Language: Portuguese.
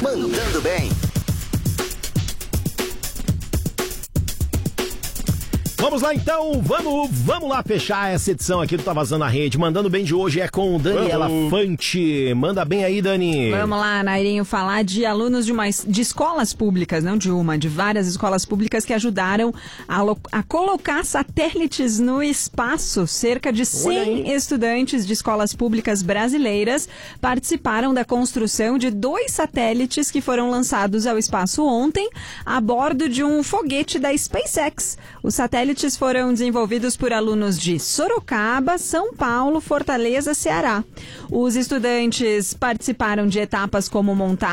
Mandando bem. Vamos lá então, vamos lá fechar essa edição aqui do Tá Vazando a Rede. Mandando bem de hoje é com Daniela Fante. Manda bem aí, Dani. Vamos lá, Nairinho, falar de alunos de escolas públicas, não de várias escolas públicas que ajudaram a colocar satélites no espaço. Cerca de 100 estudantes de escolas públicas brasileiras participaram da construção de 2 satélites que foram lançados ao espaço ontem a bordo de um foguete da SpaceX. Os satélites foram desenvolvidos por alunos de Sorocaba, São Paulo, Fortaleza, Ceará. Os estudantes participaram de etapas como montar